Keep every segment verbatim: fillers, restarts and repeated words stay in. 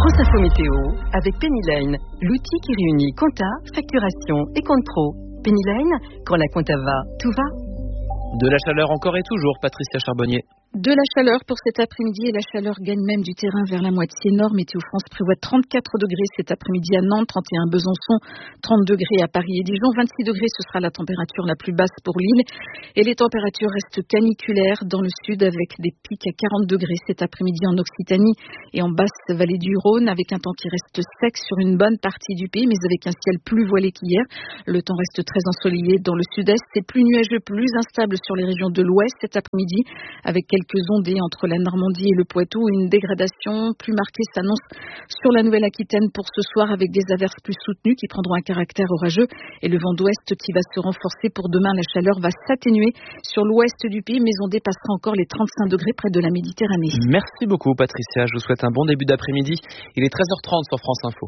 France Info Météo avec Penny Lane, l'outil qui réunit compta, facturation et compte pro. Penny Lane, quand la compta va, tout va. De la chaleur encore et toujours, Patricia Charbonnier. De la chaleur pour cet après-midi et la chaleur gagne même du terrain vers la moitié nord. Météo France prévoit trente-quatre degrés cet après-midi à Nantes, trente et un Besançon, trente degrés à Paris et Dijon, vingt-six degrés ce sera la température la plus basse pour Lille. Et les températures restent caniculaires dans le sud avec des pics à quarante degrés cet après-midi en Occitanie et en basse vallée du Rhône avec un temps qui reste sec sur une bonne partie du pays mais avec un ciel plus voilé qu'hier. Le temps reste très ensoleillé dans le sud-est et plus nuageux, plus instable sur les régions de l'ouest cet après-midi avec quelques quelques ondées entre la Normandie et le Poitou. Une dégradation plus marquée s'annonce sur la Nouvelle-Aquitaine pour ce soir avec des averses plus soutenues qui prendront un caractère orageux et le vent d'ouest qui va se renforcer pour demain. La chaleur va s'atténuer sur l'ouest du pays mais on dépassera encore les trente-cinq degrés près de la Méditerranée. Merci beaucoup Patricia, je vous souhaite un bon début d'après-midi. Il est treize heures trente sur France Info.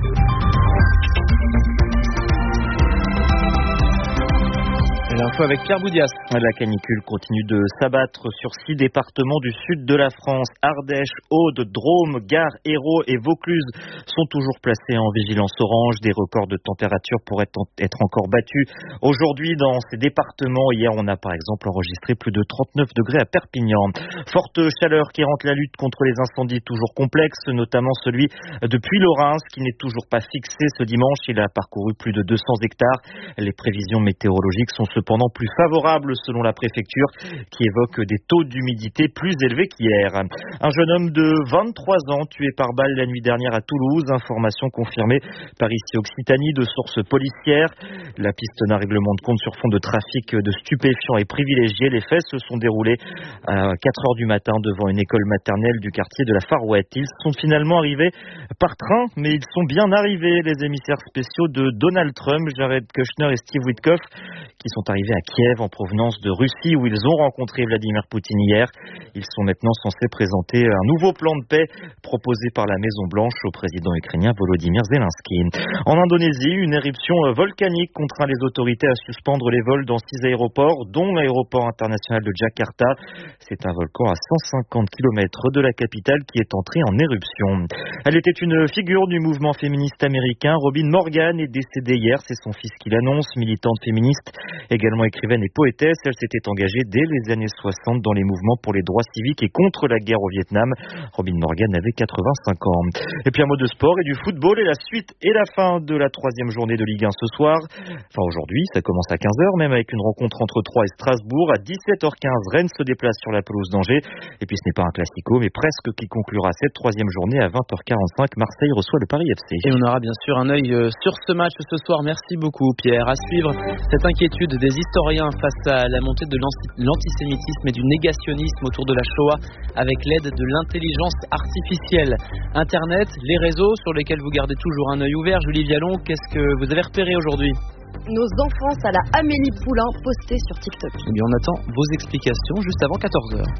L'info avec Pierre Boudias. La canicule continue de s'abattre sur six départements du sud de la France. Ardèche, Aude, Drôme, Gard, Hérault et Vaucluse sont toujours placés en vigilance orange. Des records de température pourraient être encore battus aujourd'hui dans ces départements. Hier, on a par exemple enregistré plus de trente-neuf degrés à Perpignan. Forte chaleur qui rend la lutte contre les incendies toujours complexe, notamment celui de Puylaurens qui n'est toujours pas fixé. Ce dimanche, il a parcouru plus de deux cents hectares. Les prévisions météorologiques sont cependant plus favorable selon la préfecture qui évoque des taux d'humidité plus élevés qu'hier. Un jeune homme de vingt-trois ans tué par balle la nuit dernière à Toulouse, information confirmée par ici Occitanie de sources policières. La piste d'un règlement de compte sur fond de trafic de stupéfiants est privilégiée. Les faits se sont déroulés à quatre heures du matin devant une école maternelle du quartier de la Farouette. Ils sont finalement arrivés par train, mais ils sont bien arrivés, les émissaires spéciaux de Donald Trump, Jared Kushner et Steve Witkoff, qui sont arrivés à Kiev en provenance de Russie où ils ont rencontré Vladimir Poutine hier. Ils sont maintenant censés présenter un nouveau plan de paix proposé par la Maison Blanche au président ukrainien Volodymyr Zelensky. En Indonésie, une éruption volcanique contraint les autorités à suspendre les vols dans six aéroports, dont l'aéroport international de Jakarta. C'est un volcan à cent cinquante kilomètres de la capitale qui est entré en éruption. Elle était une figure du mouvement féministe américain. Robin Morgan est décédée hier, c'est son fils qui l'annonce, militante féministe, également écrivaine et poétesse. Elle s'était engagée dès les années soixante dans les mouvements pour les droits civiques et contre la guerre au Vietnam. Robin Morgan avait quatre-vingt-cinq ans. Et puis un mot de sport et du football et la suite et la fin de la troisième journée de Ligue un ce soir. Enfin aujourd'hui, ça commence à quinze heures même avec une rencontre entre Troyes et Strasbourg. À dix-sept heures quinze, Rennes se déplace sur la pelouse d'Angers. Et puis ce n'est pas un classico mais presque qui conclura cette troisième journée à vingt heures quarante-cinq. Marseille reçoit le Paris F C. Et on aura bien sûr un œil sur ce match ce soir. Merci beaucoup Pierre. À suivre cette inquiétude des historiens face à la montée de l'antisémitisme et du négationnisme autour de la Shoah avec l'aide de l'intelligence artificielle. Internet, les réseaux sur lesquels vous gardez toujours un œil ouvert. Julie Vialon, qu'est-ce que vous avez repéré aujourd'hui ? Nos enfances à la Amélie Poulain postées sur TikTok. Eh bien, on attend vos explications juste avant quatorze heures.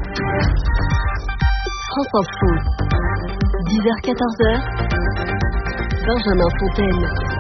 France Info, dix heures quatorze heures, Benjamin Fontaine.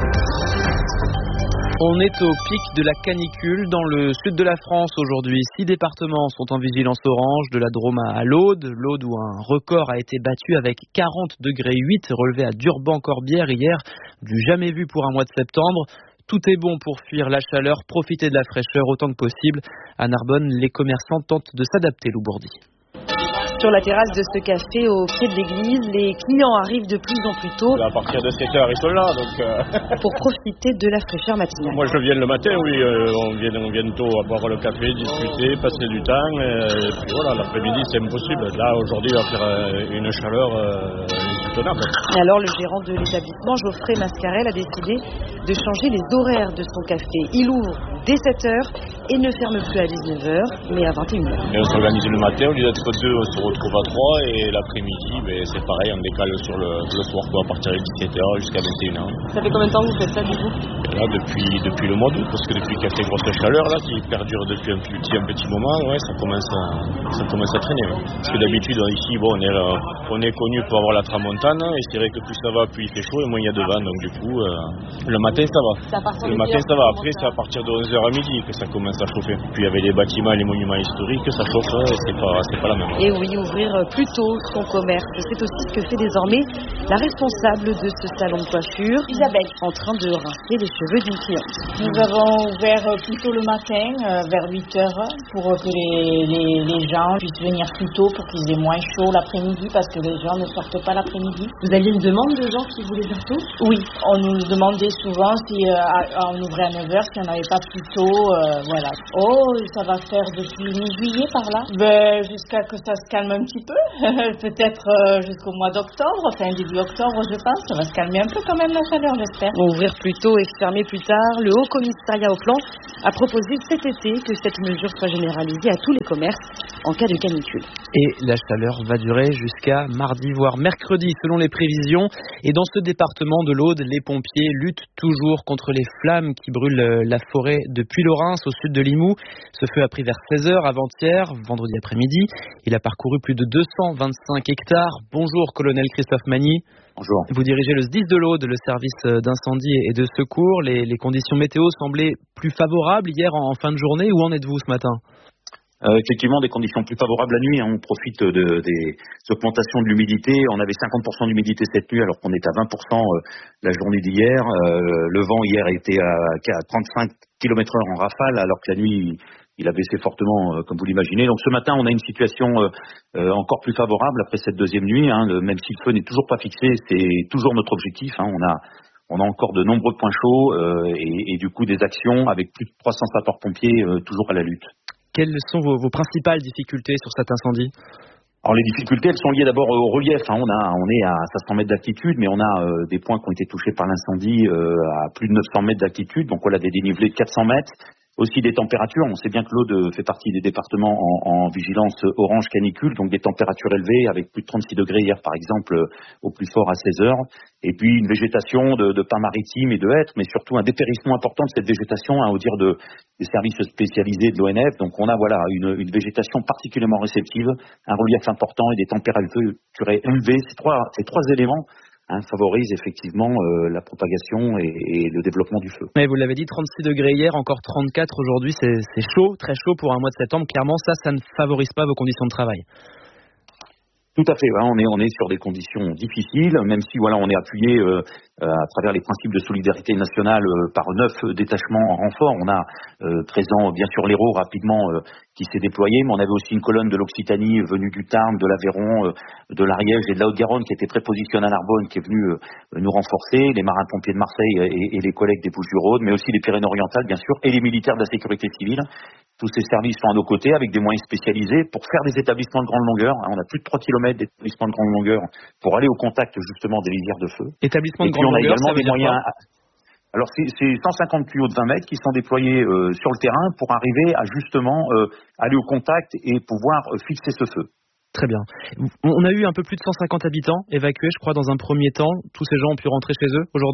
On est au pic de la canicule dans le sud de la France aujourd'hui. Six départements sont en vigilance orange, de la Drôme à l'Aude. L'Aude où un record a été battu avec quarante degrés huit relevé à Durban-Corbière hier, du jamais vu pour un mois de septembre. Tout est bon pour fuir la chaleur, profiter de la fraîcheur autant que possible. À Narbonne, les commerçants tentent de s'adapter, Lou Bourdi. Sur la terrasse de ce café au pied de l'église, les clients arrivent de plus en plus tôt. À partir de sept heures, ils sont là. Donc euh... pour profiter de la fraîcheur matinale. Moi, je viens le matin, oui. Euh, on, vient, on vient tôt à boire le café, discuter, passer du temps. Et, et puis voilà, l'après-midi, c'est impossible. Là, aujourd'hui, il va faire euh, une chaleur euh, insoutenable. Et alors, le gérant de l'établissement, Geoffrey Mascarel, a décidé de changer les horaires de son café. Il ouvre dès sept heures et ne ferme plus à dix-neuf heures, mais à vingt et une heures. Et on s'organise le matin, au lieu d'être deux, on se retrouve à trois, et l'après-midi, ben, c'est pareil, on décale sur le, le soir, quoi, à partir de dix-sept heures jusqu'à vingt et une heures. Ça fait combien de temps que vous faites ça, du coup ? Là, depuis, depuis le mois d'août, parce que depuis qu'il y a ces grosses chaleurs, là, qui perdurent depuis un petit, un petit moment, ouais, ça commence à, ça commence à traîner. Ouais. Parce que d'habitude, ici, bon, on est, euh, on est connu pour avoir la tramontane, et c'est vrai que plus ça va, plus il fait chaud, et moins il y a de vent, donc du coup, euh, le matin, ça va. C'est à partir le de matin, heure, ça va. Après, c'est à partir de onze heures à midi que ça commence à chauffer. Puis avec les bâtiments et les monuments historiques, ça chauffe, et c'est pas, c'est pas la même. Et oui, ouvrir plus tôt son commerce, c'est aussi ce que fait désormais la responsable de ce salon de coiffure, Isabelle, en train de rincer les cheveux d'une cliente. Nous avons ouvert plus tôt le matin, euh, vers huit heures, pour que les, les, les gens puissent venir plus tôt pour qu'ils aient moins chaud l'après-midi, parce que les gens ne sortent pas l'après-midi. Vous aviez une demande de gens qui voulaient venir tôt? Oui, on nous demandait souvent si euh, on ouvrait à neuf heures, si on n'avait pas plus tôt, euh, voilà. Oh, ça va faire depuis mi-juillet par là. Ben, jusqu'à que ça se calme un petit peu, peut-être euh, jusqu'au mois d'octobre, enfin début octobre je pense, ça va se calmer un peu quand même la chaleur, j'espère. Ouvrir plus tôt et fermer plus tard, le Haut Commissariat au Plan a proposé cet été que cette mesure soit généralisée à tous les commerces en cas de canicule. Et la chaleur va durer jusqu'à mardi, voire mercredi, selon les prévisions. Et dans ce département de l'Aude, les pompiers luttent toujours contre les flammes qui brûlent la forêt de Puylaurens, au sud de Limoux. Ce feu a pris vers seize heures avant-hier, vendredi après-midi. Il a parcouru plus de deux cent vingt-cinq hectares. Bonjour, colonel Christophe Magny. Bonjour. Vous dirigez le S D I S de l'Aude, le service d'incendie et de secours. Les, les conditions météo semblaient plus favorables hier en, en fin de journée. Où en êtes-vous ce matin ? Euh, effectivement, des conditions plus favorables la nuit. Hein. On profite de, des augmentations de l'humidité. On avait cinquante pour cent d'humidité cette nuit, alors qu'on est à vingt pour cent la journée d'hier. Euh, le vent hier était à, à trente-cinq kilomètres heure en rafale, alors que la nuit, il a baissé fortement, euh, comme vous l'imaginez. Donc ce matin, on a une situation euh, euh, encore plus favorable après cette deuxième nuit. Hein. Le, même si le feu n'est toujours pas fixé, c'est toujours notre objectif. Hein. On a On a encore de nombreux points chauds euh, et, et du coup des actions avec plus de trois cents sapeurs-pompiers euh, toujours à la lutte. Quelles sont vos, vos principales difficultés sur cet incendie ? Alors les difficultés, elles sont liées d'abord au relief. Hein. On a, on est à cinq cents mètres d'altitude, mais on a euh, des points qui ont été touchés par l'incendie euh, à plus de neuf cents mètres d'altitude. Donc on a des dénivelés de quatre cents mètres. Aussi des températures. On sait bien que l'Aude fait partie des départements en, en vigilance orange canicule, donc des températures élevées avec plus de trente-six degrés hier par exemple au plus fort à seize heures. Et puis une végétation de, de pins maritimes et de hêtres, mais surtout un dépérissement important de cette végétation, hein, au dire de, des services spécialisés de l'O N F. Donc on a voilà une, une végétation particulièrement réceptive, un relief important et des températures élevées. Ces trois, ces trois éléments Hein, favorise effectivement euh, la propagation et, et le développement du feu. Mais vous l'avez dit, trente-six degrés hier, encore trente-quatre aujourd'hui, c'est, c'est chaud, très chaud pour un mois de septembre. Clairement, ça, ça ne favorise pas vos conditions de travail. Tout à fait, ouais, on est on est sur des conditions difficiles, même si voilà on est appuyé euh, à travers les principes de solidarité nationale euh, par neuf détachements en renfort. On a euh, présent bien sûr l'Hérault rapidement euh, qui s'est déployé, mais on avait aussi une colonne de l'Occitanie venue du Tarn, de l'Aveyron, euh, de l'Ariège et de la Haute-Garonne qui était prépositionnée à Narbonne, qui est venue euh, nous renforcer, les marins-pompiers de Marseille et, et les collègues des Bouches-du-Rhône, mais aussi les Pyrénées-Orientales bien sûr, et les militaires de la sécurité civile. Tous ces services sont à nos côtés avec des moyens spécialisés pour faire des établissements de grande longueur. On a plus de trois kilomètres d'établissements de grande longueur pour aller au contact justement des lisières de feu. Établissements de et puis grande on a longueur, également ça veut des dire moyens. quoi ? Alors c'est, c'est cent cinquante tuyaux de vingt mètres qui sont déployés euh, sur le terrain pour arriver à justement euh, aller au contact et pouvoir euh, fixer ce feu. Très bien. On a eu un peu plus de cent cinquante habitants évacués, je crois, dans un premier temps. Tous ces gens ont pu rentrer chez eux aujourd'hui ?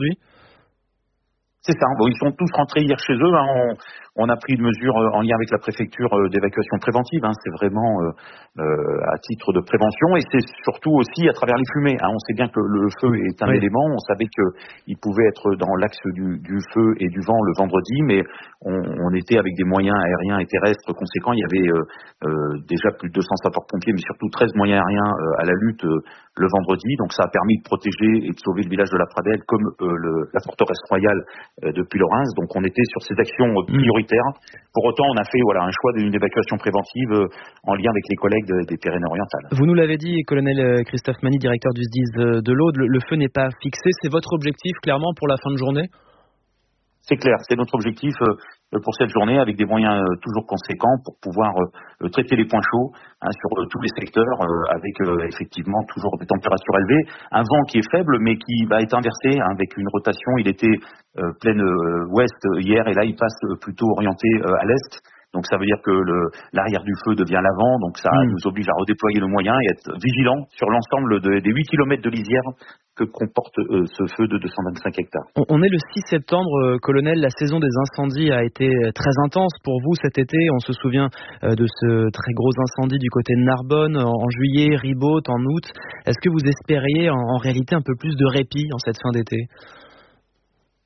C'est ça. Bon, ils sont tous rentrés hier chez eux. Hein. On, on a pris une mesure en lien avec la préfecture d'évacuation préventive. Hein. C'est vraiment euh, euh, à titre de prévention et c'est surtout aussi à travers les fumées. Hein. On sait bien que le feu est un oui. élément. On savait qu'il pouvait être dans l'axe du, du feu et du vent le vendredi, mais on, on était avec des moyens aériens et terrestres conséquents. Il y avait euh, euh, déjà plus de deux cents sapeurs-pompiers, mais surtout treize moyens aériens euh, à la lutte euh, le vendredi. Donc ça a permis de protéger et de sauver le village de la Pradelle comme euh, le, la forteresse royale de Puylaurens, donc on était sur ces actions prioritaires. Pour autant, on a fait voilà un choix d'une évacuation préventive euh, en lien avec les collègues de, des Pyrénées-Orientales. Vous nous l'avez dit, colonel Christophe Magny, directeur du S D I S de l'Aude, le, le feu n'est pas fixé. C'est votre objectif, clairement, pour la fin de journée ? C'est clair, c'est notre objectif euh, pour cette journée avec des moyens euh, toujours conséquents pour pouvoir euh, traiter les points chauds hein, sur euh, tous les secteurs euh, avec euh, effectivement toujours des températures élevées, un vent qui est faible mais qui va être inversé hein, avec une rotation. Il était euh, pleine euh, ouest hier et là il passe euh, plutôt orienté euh, à l'est. Donc ça veut dire que le, l'arrière du feu devient l'avant, donc ça mmh. nous oblige à redéployer le moyen et être vigilant sur l'ensemble de, des huit kilomètres de lisière que comporte euh, ce feu de deux cent vingt-cinq hectares. On est le six septembre, euh, colonel, la saison des incendies a été très intense pour vous cet été. On se souvient euh, de ce très gros incendie du côté de Narbonne en, en juillet, Ribaute en août. Est-ce que vous espériez en, en réalité un peu plus de répit en cette fin d'été ?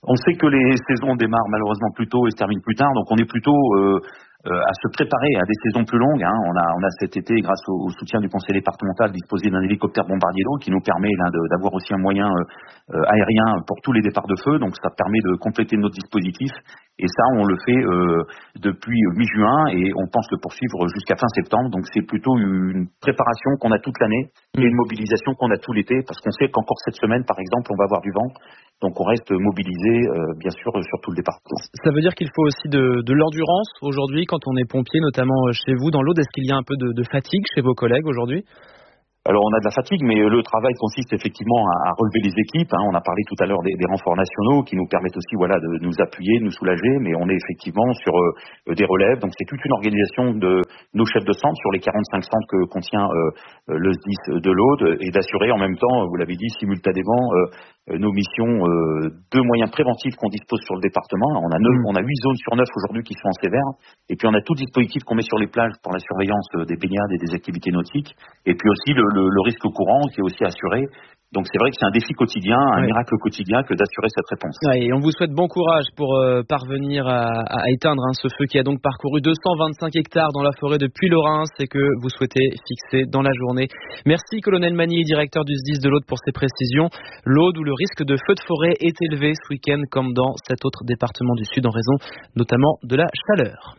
On sait que les saisons démarrent malheureusement plus tôt et se terminent plus tard, donc on est plutôt euh, euh, à se préparer à des saisons plus longues. Hein. On a, on a cet été, grâce au, au soutien du conseil départemental, disposé d'un hélicoptère bombardier d'eau qui nous permet là, de, d'avoir aussi un moyen euh, aérien pour tous les départs de feu. Donc ça permet de compléter notre dispositif. Et ça, on le fait euh, depuis mi-juin et on pense le poursuivre jusqu'à fin septembre. Donc c'est plutôt une préparation qu'on a toute l'année et une mobilisation qu'on a tout l'été, parce qu'on sait qu'encore cette semaine, par exemple, on va avoir du vent. Donc on reste mobilisé, euh, bien sûr, sur tout le département. Ça veut dire qu'il faut aussi de, de l'endurance aujourd'hui quand on est pompier, notamment chez vous dans l'Aude. Est-ce qu'il y a un peu de, de fatigue chez vos collègues aujourd'hui ? Alors on a de la fatigue, mais le travail consiste effectivement à, à relever les équipes. Hein. On a parlé tout à l'heure des, des renforts nationaux qui nous permettent aussi, voilà, de nous appuyer, de nous soulager. Mais on est effectivement sur euh, des relèves. Donc c'est toute une organisation de nos chefs de centre sur les quarante-cinq centres que contient euh, le S D I S de l'Aude, et d'assurer en même temps, vous l'avez dit, simultanément euh, nos missions euh, de moyens préventifs qu'on dispose sur le département. On a neuf, on a huit zones sur neuf aujourd'hui qui sont en sévère. Et puis on a tout dispositif qu'on met sur les plages pour la surveillance des baignades et des activités nautiques. Et puis aussi le Le, le risque courant qui est aussi assuré. Donc c'est vrai que c'est un défi quotidien, un ouais. miracle quotidien que d'assurer cette réponse. Ouais, et on vous souhaite bon courage pour euh, parvenir à, à éteindre hein, ce feu qui a donc parcouru deux cent vingt-cinq hectares dans la forêt de Puylaurens et que vous souhaitez fixer dans la journée. Merci colonel Magny, directeur du S D I S de l'Aude, pour ces précisions. L'Aude où le risque de feu de forêt est élevé ce week-end comme dans cet autre département du Sud en raison notamment de la chaleur.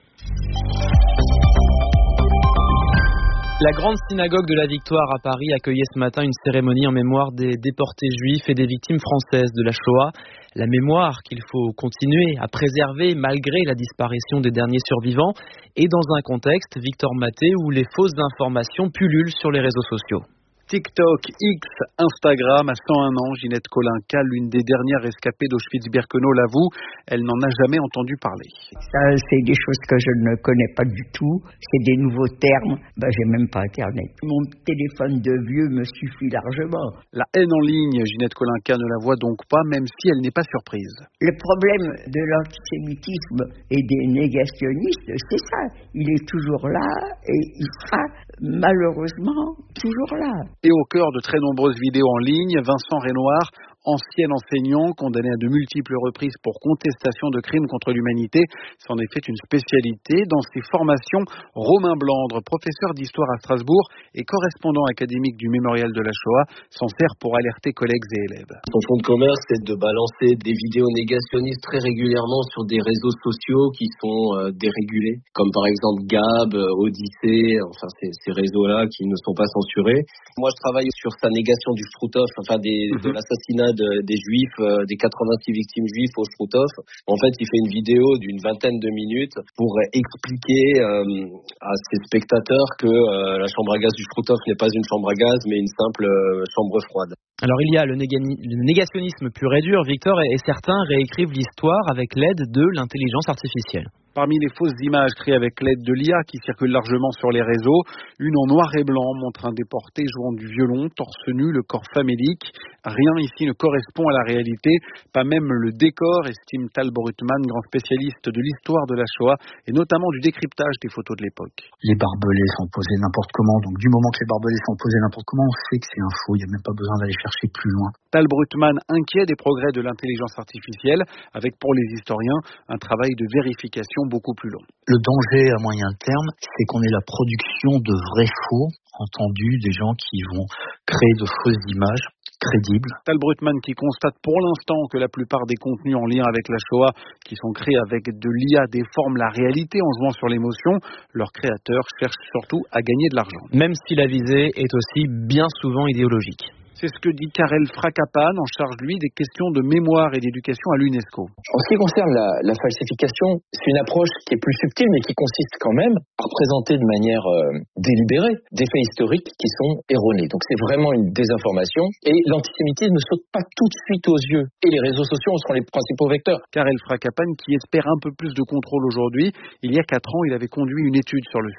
La grande synagogue de la Victoire à Paris accueillait ce matin une cérémonie en mémoire des déportés juifs et des victimes françaises de la Shoah. La mémoire qu'il faut continuer à préserver malgré la disparition des derniers survivants et dans un contexte, Victor Maté, où les fausses informations pullulent sur les réseaux sociaux. TikTok, X, Instagram, à cent un ans, Ginette Kolinka, l'une des dernières rescapées d'Auschwitz-Birkenau, l'avoue, elle n'en a jamais entendu parler. Ça, c'est des choses que je ne connais pas du tout, c'est des nouveaux termes, ben, j'ai même pas Internet. Mon téléphone de vieux me suffit largement. La haine en ligne, Ginette Kolinka ne la voit donc pas, même si elle n'est pas surprise. Le problème de l'antisémitisme et des négationnistes, c'est ça, il est toujours là et il sera malheureusement toujours là. Et au cœur de très nombreuses vidéos en ligne, Vincent Renoir, ancien enseignant condamné à de multiples reprises pour contestation de crimes contre l'humanité, c'en est fait une spécialité. Dans ses formations, Romain Blandre, professeur d'histoire à Strasbourg et correspondant académique du Mémorial de la Shoah, s'en sert pour alerter collègues et élèves. Son fonds de commerce, c'est de balancer des vidéos négationnistes très régulièrement sur des réseaux sociaux qui sont euh, dérégulés, comme par exemple Gab, Odyssée, enfin ces, ces réseaux-là qui ne sont pas censurés. Moi, je travaille sur sa négation du Struthof, enfin des, mmh. de l'assassinat De, des juifs, euh, des quatre-vingt-six victimes juives au Struthof. En fait, il fait une vidéo d'une vingtaine de minutes pour expliquer euh, à ses spectateurs que euh, la chambre à gaz du Struthof n'est pas une chambre à gaz, mais une simple euh, chambre froide. Alors il y a le, négani- le négationnisme pur et dur, Victor, et, et certains réécrivent l'histoire avec l'aide de l'intelligence artificielle. Parmi les fausses images créées avec l'aide de l'I A qui circulent largement sur les réseaux, une en noir et blanc montre un déporté jouant du violon, torse nu, le corps famélique. Rien ici ne correspond à la réalité, pas même le décor, estime Tal Brutman, grand spécialiste de l'histoire de la Shoah et notamment du décryptage des photos de l'époque. Les barbelés sont posés n'importe comment, donc du moment que les barbelés sont posés n'importe comment, on sait que c'est un faux, il n'y a même pas besoin d'aller chercher plus loin. Tal Brutman inquiet des progrès de l'intelligence artificielle, avec pour les historiens un travail de vérification beaucoup plus long. Le danger à moyen terme, c'est qu'on ait la production de vrais faux, entendus, des gens qui vont créer de fausses images crédibles. Tal Brutman qui constate pour l'instant que la plupart des contenus en lien avec la Shoah qui sont créés avec de l'I A déforment la réalité en jouant sur l'émotion. Leurs créateurs cherchent surtout à gagner de l'argent. Même si la visée est aussi bien souvent idéologique. C'est ce que dit Karel Frakapan, en charge, lui, des questions de mémoire et d'éducation à l'UNESCO. En ce qui concerne la, la falsification, c'est une approche qui est plus subtile, mais qui consiste quand même à représenter de manière euh, délibérée des faits historiques qui sont erronés. Donc c'est vraiment une désinformation. Et l'antisémitisme ne saute pas tout de suite aux yeux. Et les réseaux sociaux en seront les principaux vecteurs. Karel Frakapan, qui espère un peu plus de contrôle aujourd'hui, il y a quatre ans, il avait conduit une étude sur le sujet.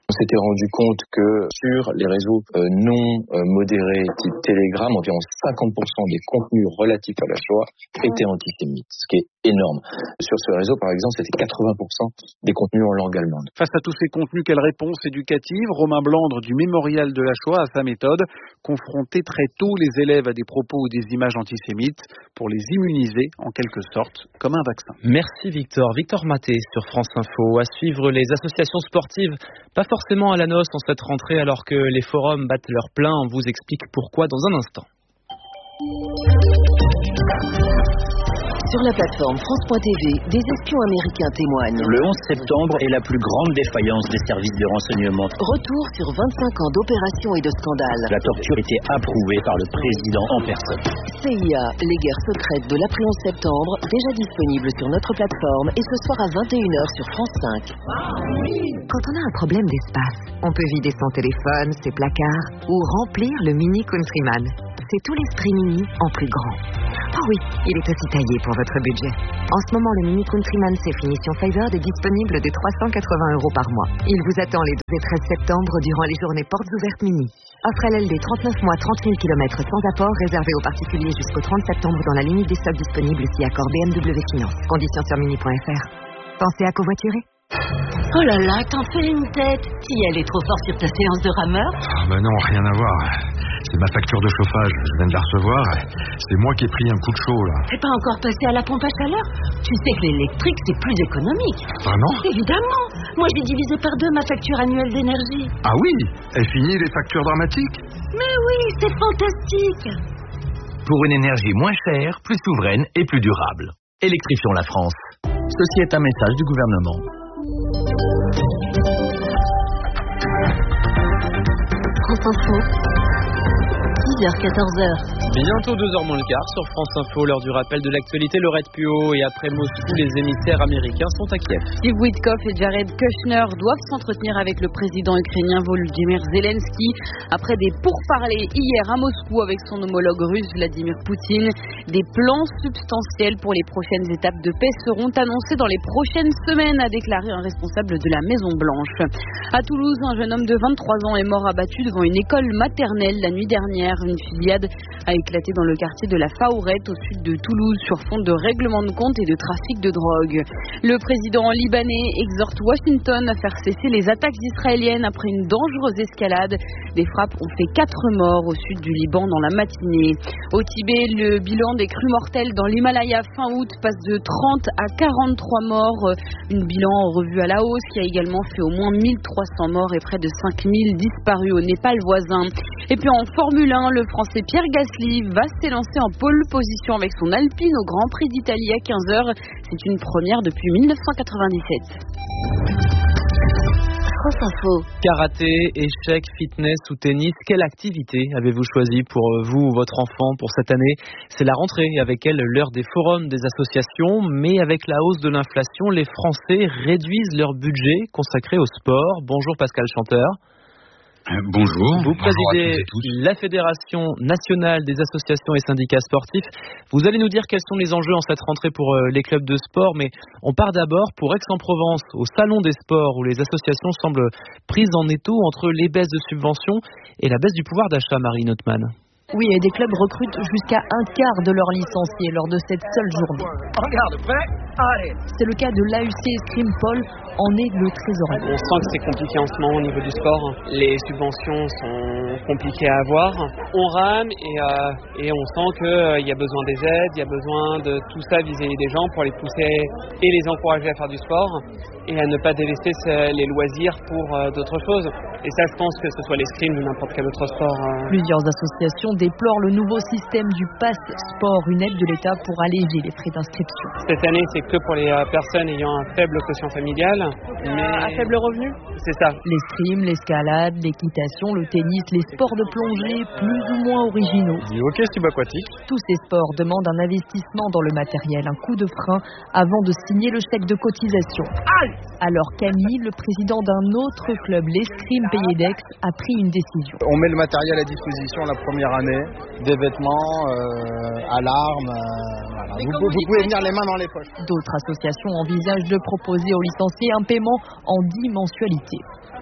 On s'était rendu compte que sur les réseaux euh, non euh, modérés type Telegram, environ cinquante pour cent des contenus relatifs à la Shoah étaient antisémites, ce qui est énorme. Sur ce réseau, par exemple, c'était quatre-vingts pour cent des contenus en langue allemande. Face à tous ces contenus, quelle réponse éducative? Romain Blandre du Mémorial de la Shoah a sa méthode, confronter très tôt les élèves à des propos ou des images antisémites pour les immuniser en quelque sorte comme un vaccin. Merci Victor. Victor Maté sur France Info. À suivre les associations sportives, pas forcément à la noce en cette rentrée alors que les forums battent leur plein. On vous explique pourquoi dans un instant. Sur la plateforme France point T V, des espions américains témoignent. Le onze septembre est la plus grande défaillance des services de renseignement. Retour sur vingt-cinq ans d'opérations et de scandales. La torture était approuvée par le président en personne. C I A, les guerres secrètes de l'après onze septembre, déjà disponible sur notre plateforme et ce soir à vingt et une heures sur France cinq. Quand on a un problème d'espace, on peut vider son téléphone, ses placards ou remplir le Mini Countryman. C'est tout l'esprit Mini en plus grand. Oh oui, il est aussi taillé pour votre budget. En ce moment, le Mini Countryman C Finition Favored est disponible dès trois cent quatre-vingts euros par mois. Il vous attend les douze et treize septembre durant les journées portes ouvertes Mini. Offre L L D trente-neuf mois, trente mille kilomètres sans apport, réservé aux particuliers jusqu'au trente septembre dans la limite des stocks disponibles si accord B M W Finance. Conditions sur mini point F R. Pensez à covoiturer? Oh là là, t'en fais une tête. Si elle est trop forte sur ta séance de rameur. Ah bah non, rien à voir. C'est ma facture de chauffage, je viens de la recevoir. C'est moi qui ai pris un coup de chaud là. T'es pas encore passé à la pompe à chaleur? Tu sais que l'électrique c'est plus économique. Vraiment? Évidemment. Moi j'ai divisé par deux ma facture annuelle d'énergie. Ah oui? Et fini les factures dramatiques? Mais oui, c'est fantastique. Pour une énergie moins chère, plus souveraine et plus durable. Électrifions la France. Ceci est un message du gouvernement. France Info, dix heures quatorze heures. Bientôt deux heures moins le quart sur France Info, l'heure du rappel de l'actualité. Laurette Puot, et après Moscou, les émissaires américains sont à Kiev. Steve Witkoff et Jared Kushner doivent s'entretenir avec le président ukrainien Volodymyr Zelensky après des pourparlers hier à Moscou avec son homologue russe Vladimir Poutine. Des plans substantiels pour les prochaines étapes de paix seront annoncés dans les prochaines semaines, a déclaré un responsable de la Maison Blanche. À Toulouse, un jeune homme de vingt-trois ans est mort abattu devant une école maternelle la nuit dernière. Une fusillade a éclaté dans le quartier de la Faourette au sud de Toulouse sur fond de règlement de compte et de trafic de drogue. Le président libanais exhorte Washington à faire cesser les attaques israéliennes après une dangereuse escalade. Des frappes ont fait quatre morts au sud du Liban dans la matinée. Au Tibet, le bilan des crues mortelles dans l'Himalaya fin août passe de trente à quarante-trois morts. Une bilan revue à la hausse qui a également fait au moins mille trois cents morts et près de cinq mille disparus au Népal voisin. Et puis en Formule un, le Français Pierre Gasly va s'élancer en pole position avec son Alpine au Grand Prix d'Italie à quinze heures. C'est une première depuis mille neuf cent quatre-vingt-dix-sept. France Info. Karaté, échecs, fitness ou tennis, quelle activité avez-vous choisi pour vous ou votre enfant pour cette année? C'est la rentrée, avec elle l'heure des forums des associations, mais avec la hausse de l'inflation, les Français réduisent leur budget consacré au sport. Bonjour Pascal Chanteur. Bonjour. Vous présidez bonjour la Fédération nationale des associations et syndicats sportifs. Vous allez nous dire quels sont les enjeux en cette rentrée pour les clubs de sport, mais on part d'abord pour Aix-en-Provence, au Salon des sports, où les associations semblent prises en étau entre les baisses de subventions et la baisse du pouvoir d'achat, Marie Notman. Oui, et des clubs recrutent jusqu'à un quart de leurs licenciés lors de cette seule journée. Regarde, prêt? Allez. C'est le cas de l'A U C Escrime. Paul en est le trésorier. On sent que c'est compliqué en ce moment au niveau du sport. Les subventions sont compliquées à avoir. On rame et, euh, et on sent qu'il euh, y a besoin des aides, il y a besoin de tout ça viser des gens pour les pousser et les encourager à faire du sport et à ne pas délaisser les loisirs pour euh, d'autres choses. Et ça, je pense que ce soit l'escrime ou n'importe quel autre sport. Euh... Plusieurs associations déplorent le nouveau système du pass sport, une aide de l'État pour alléger les frais d'inscription. Cette année, c'est que pour les euh, personnes ayant un faible quotient familial. Mais... À faible revenu ? C'est ça. L'escrime, l'escalade, l'équitation, le tennis, les sports de plongée plus ou moins originaux. Du hockey subaquatique. Tous ces sports demandent un investissement dans le matériel, un coup de frein avant de signer le chèque de cotisation. Aïe ! Alors Camille, le président d'un autre club, l'escrime Pays d'Aix, a pris une décision. On met le matériel à disposition la première année, des vêtements, euh, alarmes, euh, voilà. vous, vous, vous pouvez venir les mains dans les poches. D'autres associations envisagent de proposer aux licenciés un paiement en dix mensualités.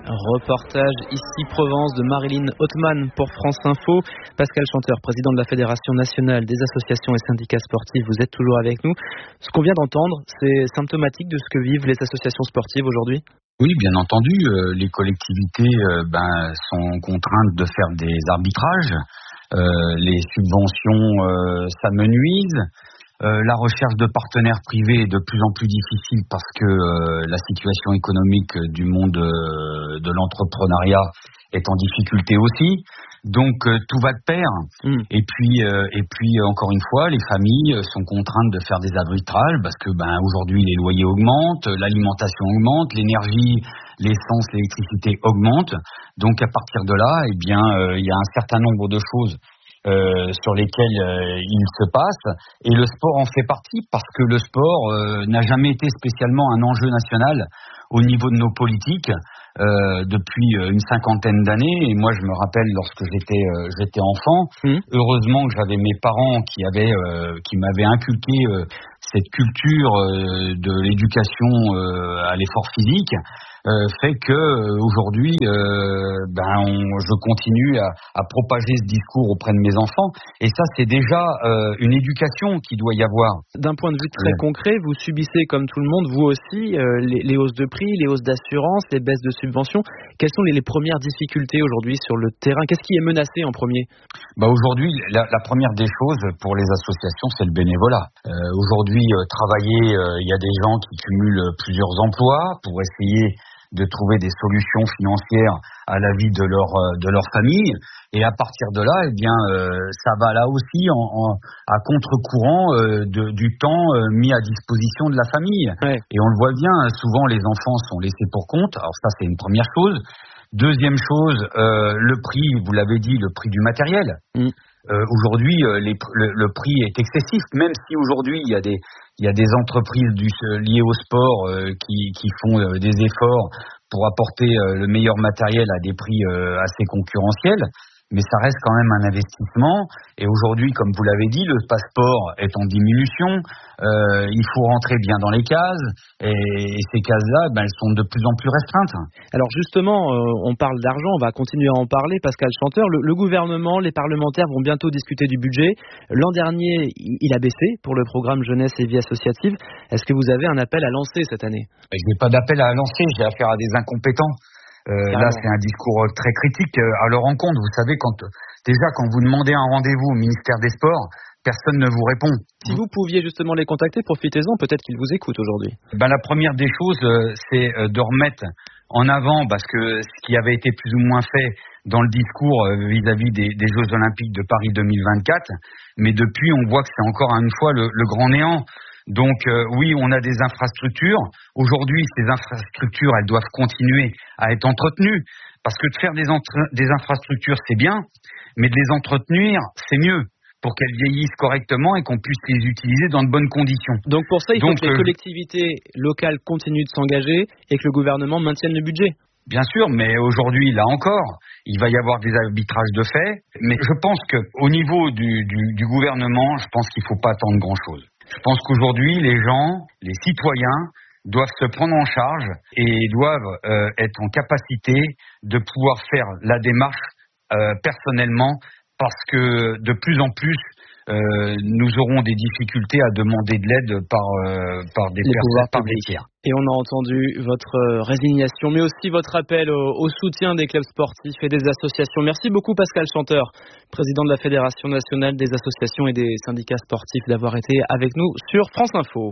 Reportage ici Provence de Marilyn Hautemann pour France Info. Pascal Chanteur, président de la Fédération nationale des associations et syndicats sportifs, vous êtes toujours avec nous. Ce qu'on vient d'entendre, c'est symptomatique de ce que vivent les associations sportives aujourd'hui ? Oui, bien entendu, euh, les collectivités euh, ben, sont contraintes de faire des arbitrages, euh, les subventions euh, s'amenuisent, euh, la recherche de partenaires privés est de plus en plus difficile parce que euh, la situation économique du monde euh, de l'entrepreneuriat est en difficulté aussi. Donc euh, tout va de pair. Mmh. Et puis euh, et puis encore une fois, les familles sont contraintes de faire des arbitrages parce que ben aujourd'hui les loyers augmentent, l'alimentation augmente, l'énergie, l'essence, l'électricité augmentent. Donc à partir de là, eh bien euh, il y a un certain nombre de choses euh, sur lesquelles euh, il se passe et le sport en fait partie parce que le sport euh, n'a jamais été spécialement un enjeu national au niveau de nos politiques. Euh, depuis une cinquantaine d'années, et moi je me rappelle lorsque j'étais euh, j'étais enfant, mmh. heureusement que j'avais mes parents qui avaient euh, qui m'avaient inculqué euh, cette culture euh, de l'éducation euh, à l'effort physique, euh, fait que euh, aujourd'hui euh, ben on, je continue à, à propager ce discours auprès de mes enfants, et ça c'est déjà euh, une éducation qui doit y avoir. D'un point de vue très ouais. concret, vous subissez comme tout le monde, vous aussi, euh, les, les hausses de prix, les hausses d'assurance, les baisses de subventions. Quelles sont les, les premières difficultés aujourd'hui sur le terrain ? Qu'est-ce qui est menacé en premier ? Bah aujourd'hui, la, la première des choses pour les associations, c'est le bénévolat. Euh, aujourd'hui, euh, travailler, il euh, y a des gens qui cumulent plusieurs emplois pour essayer de trouver des solutions financières à la vie de leur de leur famille, et à partir de là, eh bien, euh, ça va là aussi en, en, à contre-courant euh, de, du temps euh, mis à disposition de la famille. Ouais. Et on le voit bien, souvent les enfants sont laissés pour compte. Alors ça, c'est une première chose. Deuxième chose, euh, le prix, vous l'avez dit, le prix du matériel. Mm. Euh, aujourd'hui, euh, les, le, le prix est excessif, même si aujourd'hui il y a des il y a des entreprises du, liées au sport euh, qui, qui font euh, des efforts pour apporter euh, le meilleur matériel à des prix euh, assez concurrentiels. Mais ça reste quand même un investissement. Et aujourd'hui, comme vous l'avez dit, le passeport est en diminution. Euh, il faut rentrer bien dans les cases. Et, et ces cases-là, ben, elles sont de plus en plus restreintes. Alors justement, euh, on parle d'argent, on va continuer à en parler. Pascal Chanteur, le, le gouvernement, les parlementaires vont bientôt discuter du budget. L'an dernier, il a baissé pour le programme Jeunesse et Vie Associative. Est-ce que vous avez un appel à lancer cette année ? Je n'ai pas d'appel à lancer, j'ai affaire à des incompétents. Euh, là, c'est un discours très critique à leur encontre. Vous savez, quand déjà quand vous demandez un rendez-vous au ministère des Sports, personne ne vous répond. Si vous pouviez justement les contacter, profitez-en, peut-être qu'ils vous écoutent aujourd'hui. Ben, la première des choses, euh, c'est euh, de remettre en avant, parce que ce qui avait été plus ou moins fait dans le discours euh, vis-à-vis des, des Jeux Olympiques de Paris deux mille vingt-quatre, mais depuis, on voit que c'est encore une fois le, le grand néant. Donc euh, oui, on a des infrastructures. Aujourd'hui, ces infrastructures, elles doivent continuer à être entretenues. Parce que de faire des, entre- des infrastructures, c'est bien, mais de les entretenir, c'est mieux, pour qu'elles vieillissent correctement et qu'on puisse les utiliser dans de bonnes conditions. Donc pour ça, il Donc, faut que les euh, collectivités locales continuent de s'engager et que le gouvernement maintienne le budget. Bien sûr, mais aujourd'hui, là encore, il va y avoir des arbitrages de fait. Mais je pense qu'au niveau du, du, du gouvernement, je pense qu'il ne faut pas attendre grand-chose. Je pense qu'aujourd'hui, les gens, les citoyens, doivent se prendre en charge et doivent euh, être en capacité de pouvoir faire la démarche euh, personnellement, parce que de plus en plus, euh, nous aurons des difficultés à demander de l'aide par, euh, par des les personnes, par des tiers. Et on a entendu votre résignation, mais aussi votre appel au, au soutien des clubs sportifs et des associations. Merci beaucoup Pascal Chanteur, président de la Fédération nationale des associations et des syndicats sportifs, d'avoir été avec nous sur France Info.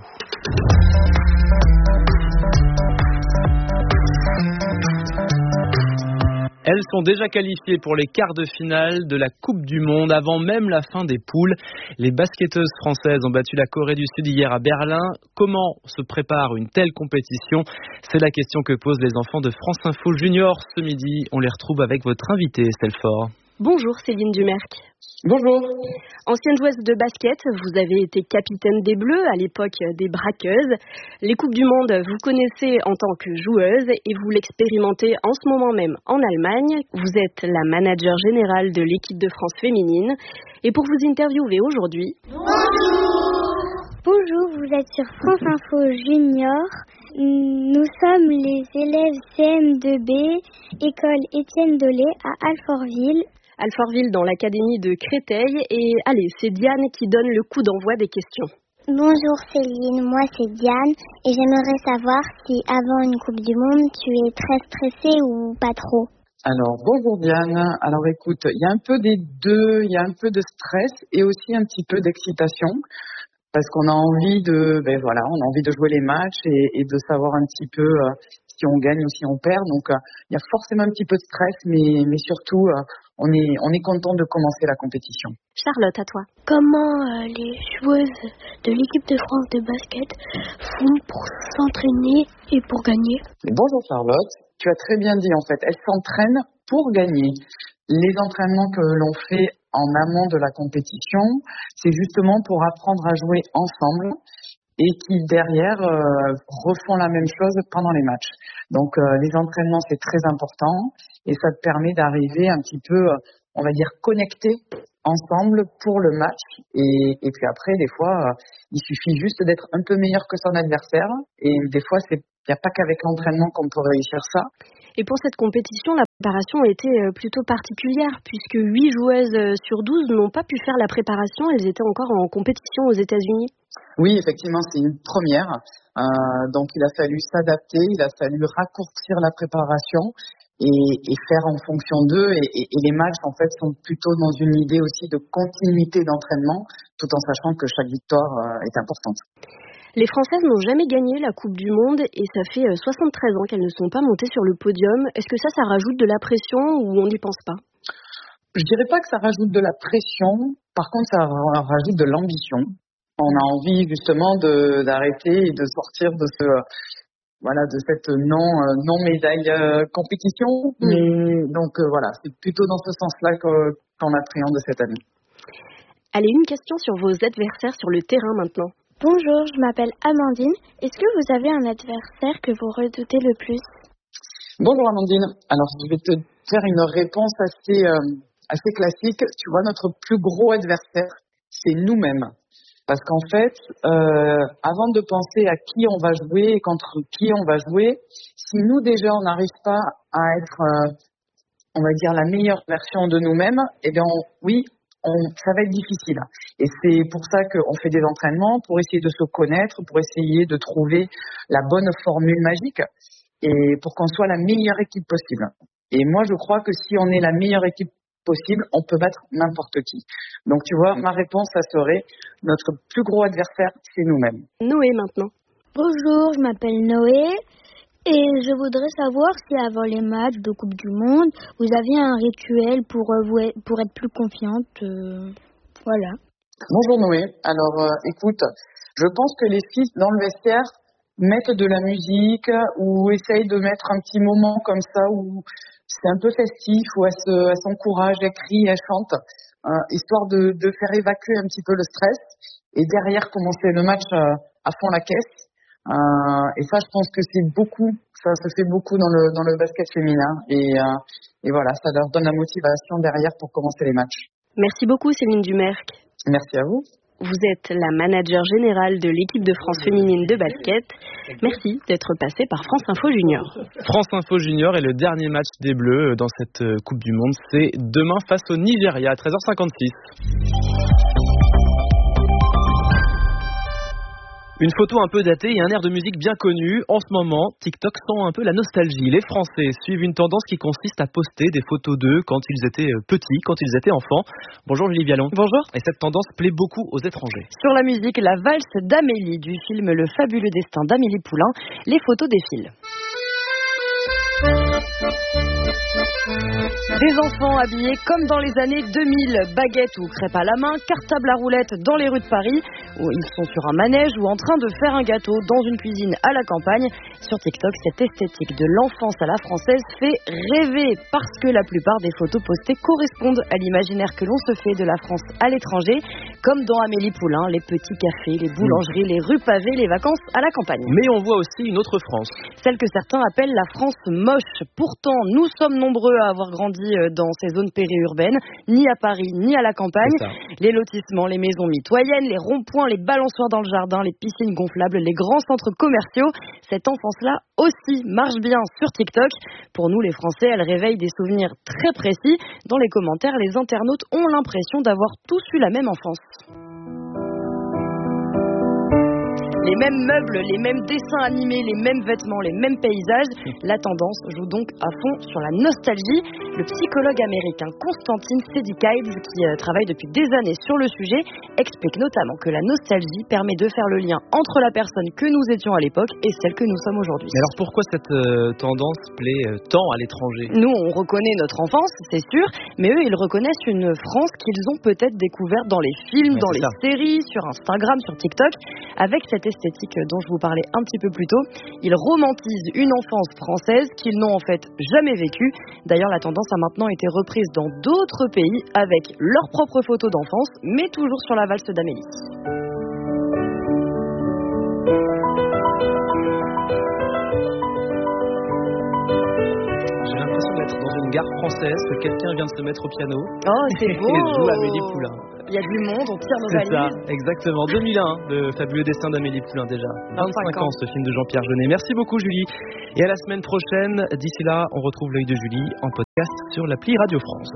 Elles sont déjà qualifiées pour les quarts de finale de la Coupe du Monde avant même la fin des poules. Les basketteuses françaises ont battu la Corée du Sud hier à Berlin. Comment se prépare une telle compétition ? C'est la question que posent les enfants de France Info Junior ce midi. On les retrouve avec votre invité, Estelle Faure. Bonjour Céline Dumerc. Bonjour. Ancienne joueuse de basket, vous avez été capitaine des Bleus à l'époque des Braqueuses. Les Coupes du Monde, vous connaissez en tant que joueuse et vous l'expérimentez en ce moment même en Allemagne. Vous êtes la manager générale de l'équipe de France féminine. Et pour vous interviewer aujourd'hui... Bonjour. Bonjour, vous êtes sur France Info Junior. Nous sommes les élèves C M deux B, école Étienne Dolé à Alfortville. Alfortville dans l'académie de Créteil. Et allez, c'est Diane qui donne le coup d'envoi des questions. Bonjour Céline, moi c'est Diane et j'aimerais savoir si avant une Coupe du Monde tu es très stressée ou pas trop. Alors bonjour Diane, alors écoute, il y a un peu des deux, il y a un peu de stress et aussi un petit peu d'excitation parce qu'on a envie de, ben voilà, on a envie de jouer les matchs et, et de savoir un petit peu euh, si on gagne ou si on perd. Donc euh, il y a forcément un petit peu de stress, mais, mais surtout euh, on est, on est content de commencer la compétition. Charlotte, à toi. Comment euh, les joueuses de l'équipe de France de basket font pour s'entraîner et pour gagner? Bonjour Charlotte, tu as très bien dit en fait, elles s'entraînent pour gagner. Les entraînements que l'on fait en amont de la compétition, c'est justement pour apprendre à jouer ensemble et qui derrière euh, refont la même chose pendant les matchs. Donc euh, les entraînements c'est très important et ça te permet d'arriver un petit peu, euh, on va dire, connecté ensemble pour le match et, et puis après des fois euh, il suffit juste d'être un peu meilleur que son adversaire et des fois c'est il n'y a pas qu'avec l'entraînement qu'on peut réussir ça. Et pour cette compétition, la préparation a été plutôt particulière puisque huit joueuses sur douze n'ont pas pu faire la préparation. Elles étaient encore en compétition aux États-Unis. Oui, effectivement, c'est une première. Euh, donc, il a fallu s'adapter, il a fallu raccourcir la préparation et, et faire en fonction d'eux. Et, et, et les matchs, en fait, sont plutôt dans une idée aussi de continuité d'entraînement, tout en sachant que chaque victoire euh, est importante. Les Françaises n'ont jamais gagné la Coupe du Monde et ça fait soixante-treize ans qu'elles ne sont pas montées sur le podium. Est-ce que ça, ça rajoute de la pression ou on n'y pense pas? Je dirais pas que ça rajoute de la pression. Par contre, ça rajoute de l'ambition. On a envie justement de, d'arrêter et de sortir de ce, voilà, de cette non, non médaille euh, compétition. Mmh. Mais, donc euh, voilà, c'est plutôt dans ce sens-là que, qu'on appréhende cette année. Allez, une question sur vos adversaires sur le terrain maintenant. Bonjour, je m'appelle Amandine. Est-ce que vous avez un adversaire que vous redoutez le plus? Bonjour Amandine. Alors je vais te faire une réponse assez, euh, assez classique. Tu vois, notre plus gros adversaire, c'est nous-mêmes. Parce qu'en fait, euh, avant de penser à qui on va jouer et contre qui on va jouer, si nous déjà on n'arrive pas à être, euh, on va dire, la meilleure version de nous-mêmes, eh bien on, oui, On, ça va être difficile. Et c'est pour ça qu'on fait des entraînements, pour essayer de se connaître, pour essayer de trouver la bonne formule magique et pour qu'on soit la meilleure équipe possible. Et moi, je crois que si on est la meilleure équipe possible, on peut battre n'importe qui. Donc, tu vois, ma réponse, ça serait notre plus gros adversaire, c'est nous-mêmes. Noé, maintenant. Bonjour, je m'appelle Noé. Et je voudrais savoir si avant les matchs de Coupe du Monde, vous aviez un rituel pour, vous, pour être plus confiante. Euh, voilà. Bonjour Noé. Alors euh, écoute, je pense que les filles dans le vestiaire mettent de la musique ou essayent de mettre un petit moment comme ça où c'est un peu festif, où elles, se, elles s'encouragent, elles crient, elles chantent, euh, histoire de, de faire évacuer un petit peu le stress et derrière commencer le match euh, à fond la caisse. Euh, et ça, je pense que c'est beaucoup, ça se fait beaucoup dans le dans le basket féminin et euh, et voilà, ça leur donne la motivation derrière pour commencer les matchs. Merci beaucoup Céline Dumerc. Merci à vous. Vous êtes la manager générale de l'équipe de France féminine de basket. Merci d'être passée par France Info Junior. France Info Junior et le dernier match des Bleus dans cette Coupe du Monde, c'est demain face au Nigeria à treize heures cinquante-six. Une photo un peu datée et un air de musique bien connu. En ce moment, TikTok sent un peu la nostalgie. Les Français suivent une tendance qui consiste à poster des photos d'eux quand ils étaient petits, quand ils étaient enfants. Bonjour Julie Vialon. Bonjour. Et cette tendance plaît beaucoup aux étrangers. Sur la musique, la valse d'Amélie du film Le fabuleux destin d'Amélie Poulain, les photos défilent. Des enfants habillés comme dans les années deux mille, baguettes ou crêpes à la main, cartable à roulettes dans les rues de Paris, où ils sont sur un manège ou en train de faire un gâteau dans une cuisine à la campagne. Sur TikTok, cette esthétique de l'enfance à la française fait rêver parce que la plupart des photos postées correspondent à l'imaginaire que l'on se fait de la France à l'étranger, comme dans Amélie Poulain, les petits cafés, les boulangeries, les rues pavées, les vacances à la campagne. Mais on voit aussi une autre France. Celle que certains appellent la France moche. Pourtant, nous sommes nombreux à avoir grandi dans ces zones périurbaines, ni à Paris, ni à la campagne. Les lotissements, les maisons mitoyennes, les ronds-points, les balançoires dans le jardin, les piscines gonflables, les grands centres commerciaux. Cette enfance-là aussi marche bien sur TikTok. Pour nous, les Français, elle réveille des souvenirs très précis. Dans les commentaires, les internautes ont l'impression d'avoir tous eu la même enfance. Les mêmes meubles, les mêmes dessins animés, les mêmes vêtements, les mêmes paysages. La tendance joue donc à fond sur la nostalgie. Le psychologue américain Constantine Sedikaides, qui euh, travaille depuis des années sur le sujet, explique notamment que la nostalgie permet de faire le lien entre la personne que nous étions à l'époque et celle que nous sommes aujourd'hui. Mais alors pourquoi cette euh, tendance plaît euh, tant à l'étranger ? Nous, on reconnaît notre enfance, c'est sûr, mais eux, ils reconnaissent une France qu'ils ont peut-être découverte dans les films, ouais, dans les ça. séries, sur Instagram, sur TikTok, avec cette esthétique dont je vous parlais un petit peu plus tôt. Ils romantisent une enfance française qu'ils n'ont en fait jamais vécue. D'ailleurs, la tendance a maintenant été reprise dans d'autres pays avec leurs propres photos d'enfance, mais toujours sur la valse d'Amélie. J'ai l'impression d'être dans une gare française, que quelqu'un vient de se mettre au piano. Oh, c'est beau! Et joue Amélie Poulain. Il y a du monde, on tire nos valises. C'est ça, exactement. deux mille un, le fabuleux destin d'Amélie Poulain déjà. vingt-cinq ans, ce film de Jean-Pierre Jeunet. Merci beaucoup Julie. Et à la semaine prochaine. D'ici là, on retrouve l'œil de Julie en podcast sur l'appli Radio France.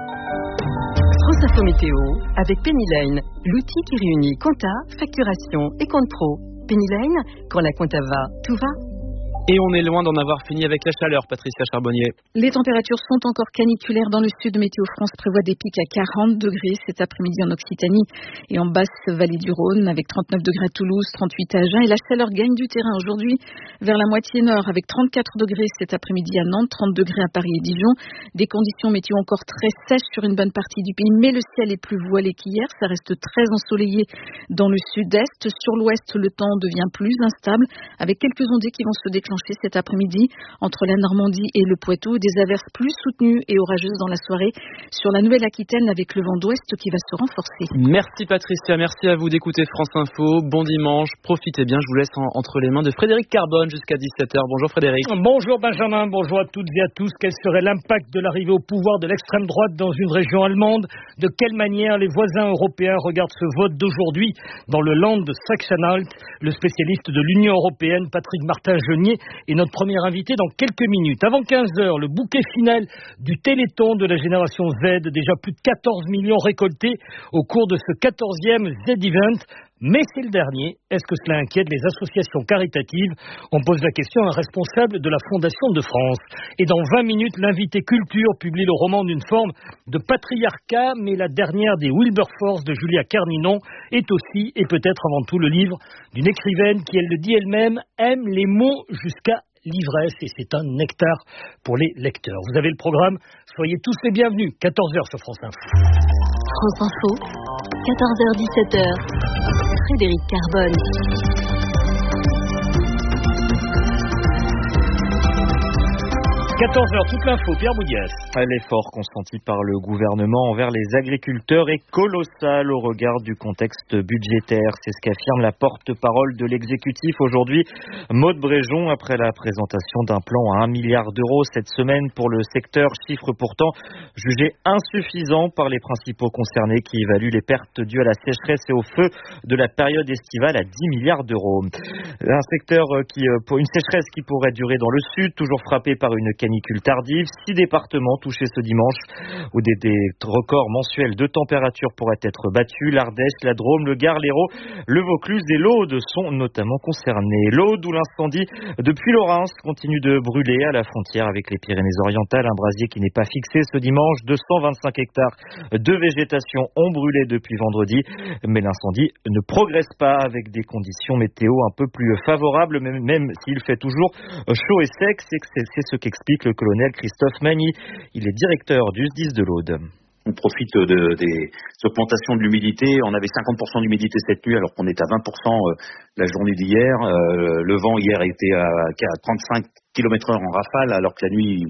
France Info Météo avec Penny Lane, l'outil qui réunit compta, facturation et compte pro. Penny Lane, quand la compta va, tout va. Et on est loin d'en avoir fini avec la chaleur, Patricia Charbonnier. Les températures sont encore caniculaires dans le sud. Météo France prévoit des pics à quarante degrés cet après-midi en Occitanie et en basse-vallée du Rhône, avec trente-neuf degrés à Toulouse, trente-huit à Agen. Et la chaleur gagne du terrain aujourd'hui vers la moitié nord, avec trente-quatre degrés cet après-midi à Nantes, trente degrés à Paris et Dijon. Des conditions météo encore très sèches sur une bonne partie du pays, mais le ciel est plus voilé qu'hier. Ça reste très ensoleillé dans le sud-est. Sur l'ouest, le temps devient plus instable, avec quelques ondées qui vont se déclencher cet après-midi entre la Normandie et le Poitou, des averses plus soutenues et orageuses dans la soirée sur la Nouvelle-Aquitaine avec le vent d'ouest qui va se renforcer. Merci Patricia, merci à vous d'écouter France Info. Bon dimanche, profitez bien, je vous laisse en, entre les mains de Frédéric Carbone jusqu'à dix-sept heures. Bonjour Frédéric. Bonjour Benjamin, bonjour à toutes et à tous. Quel serait l'impact de l'arrivée au pouvoir de l'extrême droite dans une région allemande ? De quelle manière les voisins européens regardent ce vote d'aujourd'hui dans le land de Sachsen-Anhalt ? Le spécialiste de l'Union européenne, Patrick Martin-Jeunier, est notre premier invité dans quelques minutes. Avant quinze heures, le bouquet final du Téléthon de la génération Z, déjà plus de quatorze millions récoltés au cours de ce quatorzième Z-Event. Mais c'est le dernier. Est-ce que cela inquiète les associations caritatives ? On pose la question à un responsable de la Fondation de France. Et dans vingt minutes, l'invité culture publie le roman d'une forme de patriarcat, mais la dernière des Wilberforce de Julia Kerninon est aussi, et peut-être avant tout, le livre d'une écrivaine qui, elle le dit elle-même, aime les mots jusqu'à l'ivresse, et c'est un nectar pour les lecteurs. Vous avez le programme, soyez tous les bienvenus. quatorze heures sur France Info. France Info, quatorze heures dix-sept heures. Frédéric Carbone. quatorze heures, toute l'info, Pierre Boudias. L'effort consenti par le gouvernement envers les agriculteurs est colossal au regard du contexte budgétaire. C'est ce qu'affirme la porte-parole de l'exécutif aujourd'hui, Maude Bréjon, après la présentation d'un plan à un milliard d'euros cette semaine pour le secteur, chiffre pourtant jugé insuffisant par les principaux concernés qui évaluent les pertes dues à la sécheresse et au feu de la période estivale à dix milliards d'euros. Un secteur qui, pour une sécheresse qui pourrait durer dans le sud, toujours frappé par une canicule tardive, six départements touchés ce dimanche où des, des records mensuels de température pourraient être battus. L'Ardèche, la Drôme, le Gard, l'Hérault, le Vaucluse et l'Aude sont notamment concernés. L'Aude, où l'incendie depuis Lorrains continue de brûler à la frontière avec les Pyrénées-Orientales, un brasier qui n'est pas fixé ce dimanche. deux cent vingt-cinq hectares de végétation ont brûlé depuis vendredi, mais l'incendie ne progresse pas avec des conditions météo un peu plus favorables, même, même s'il fait toujours chaud et sec. C'est, c'est, c'est ce qu'explique le colonel Christophe Magny. Il est directeur du S D I S de l'Aude. On profite de, des augmentations de l'humidité. On avait cinquante pour cent d'humidité cette nuit alors qu'on est à vingt pour cent la journée d'hier. Le vent hier était à trente-cinq kilomètres heure en rafale alors que la nuit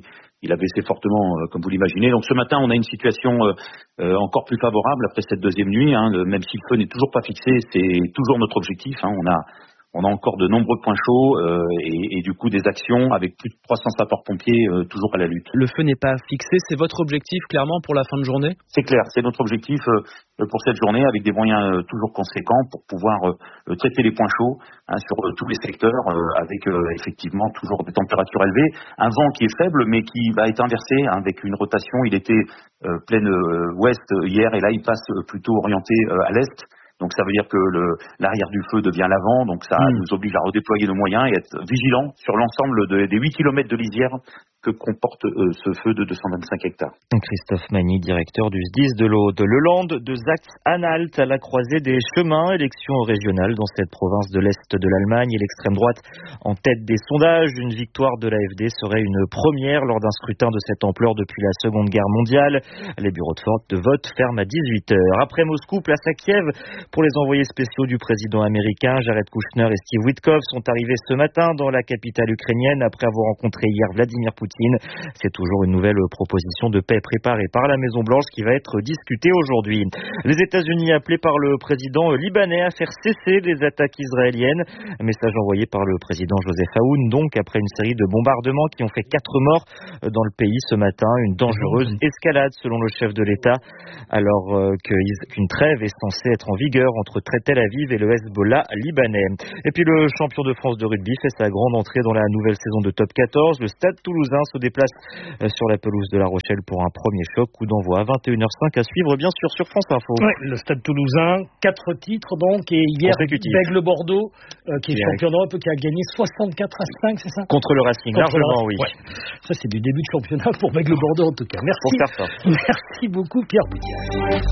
il a baissé fortement, euh, comme vous l'imaginez. Donc ce matin, on a une situation euh, euh, encore plus favorable après cette deuxième nuit. Hein, le, même si le feu n'est toujours pas fixé, c'est toujours notre objectif. Hein, on a On a encore de nombreux points chauds euh, et, et du coup des actions avec plus de trois cents sapeurs-pompiers euh, toujours à la lutte. Le feu n'est pas fixé, c'est votre objectif clairement pour la fin de journée ? C'est clair, c'est notre objectif euh, pour cette journée avec des moyens euh, toujours conséquents pour pouvoir euh, traiter les points chauds hein, sur euh, tous les secteurs euh, avec euh, effectivement toujours des températures élevées, un vent qui est faible mais qui va être inversé hein, avec une rotation. Il était euh, pleine euh, ouest hier et là il passe plutôt orienté euh, à l'est. Donc ça veut dire que le, l'arrière du feu devient l'avant, donc ça mmh. nous oblige à redéployer nos moyens et être vigilants sur l'ensemble de, des huit kilomètres de lisière que comporte euh, ce feu de deux cent vingt-cinq hectares. Christophe Magny, directeur du S D I S de l'Aude. Le Land de Sachsen-Anhalt à la croisée des chemins, élection régionale dans cette province de l'Est de l'Allemagne et l'extrême droite en tête des sondages. Une victoire de l'A F D serait une première lors d'un scrutin de cette ampleur depuis la Seconde Guerre mondiale. Les bureaux de vote ferment à dix-huit heures. Après Moscou, place à Kiev pour les envoyés spéciaux du président américain. Jared Kushner et Steve Witkoff sont arrivés ce matin dans la capitale ukrainienne après avoir rencontré hier Vladimir Poutine. C'est toujours une nouvelle proposition de paix préparée par la Maison-Blanche qui va être discutée aujourd'hui. Les États-Unis appelés par le président libanais à faire cesser les attaques israéliennes. Un message envoyé par le président Joseph Aoun, donc après une série de bombardements qui ont fait quatre morts dans le pays ce matin. Une dangereuse escalade selon le chef de l'État, alors qu'une trêve est censée être en vigueur entre Tel Aviv et le Hezbollah libanais. Et puis le champion de France de rugby fait sa grande entrée dans la nouvelle saison de Top quatorze. Le Stade Toulousain se déplace sur la pelouse de La Rochelle pour un premier choc. Coup d'envoi à vingt et une heures cinq à suivre bien sûr sur France Info. Ouais, le Stade Toulousain, quatre titres donc, et hier Bègle Bordeaux euh, qui est bien champion d'Europe, qui a gagné soixante-quatre à cinq, c'est ça ? Contre le Racing, Contre largement le... oui. Ouais. Ça c'est du début de championnat pour Bègle Bordeaux en tout cas. Merci. Merci beaucoup Pierre Boudière.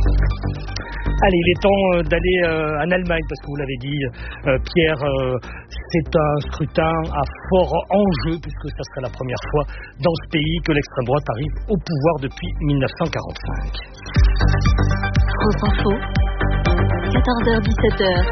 Allez, il est temps d'aller euh, en Allemagne, parce que vous l'avez dit, euh, Pierre, euh, c'est un scrutin à fort enjeu, puisque ça serait la première fois dans ce pays que l'extrême droite arrive au pouvoir depuis dix-neuf cent quarante-cinq. France Info, quatorze heures dix-sept heures.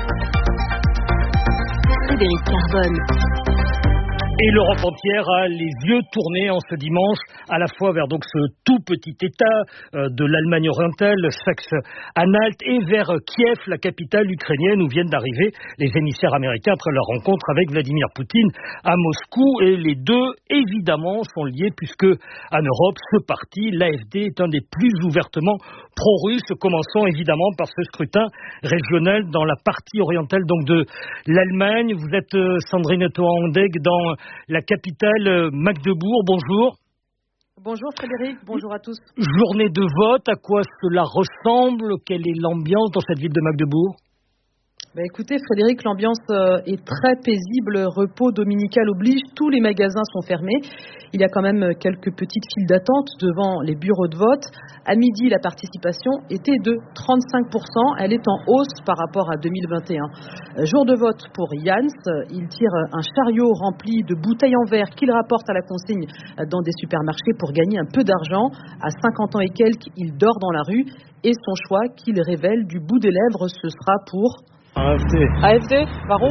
Frédéric Carbone. Et l'Europe entière a les yeux tournés en ce dimanche, à la fois vers donc ce tout petit État euh, de l'Allemagne orientale, Saxe-Anhalt, et vers Kiev, la capitale ukrainienne, où viennent d'arriver les émissaires américains après leur rencontre avec Vladimir Poutine à Moscou. Et les deux, évidemment, sont liés, puisque en Europe, ce parti, l'A F D, est un des plus ouvertement pro-russes. Commençons évidemment par ce scrutin régional dans la partie orientale donc de l'Allemagne. Vous êtes euh, Sandrine Toandeg dans la capitale Magdebourg, bonjour. Bonjour Frédéric, bonjour à tous. Journée de vote, à quoi cela ressemble ? Quelle est l'ambiance dans cette ville de Magdebourg ? Bah écoutez Frédéric, l'ambiance est très paisible, repos dominical oblige, tous les magasins sont fermés. Il y a quand même quelques petites files d'attente devant les bureaux de vote. À midi, la participation était de trente-cinq pour cent, elle est en hausse par rapport à deux mille vingt et un. Jour de vote pour Jans, il tire un chariot rempli de bouteilles en verre qu'il rapporte à la consigne dans des supermarchés pour gagner un peu d'argent. À cinquante ans et quelques, il dort dans la rue et son choix qu'il révèle du bout des lèvres, ce sera pour... A F D. A F D, warum?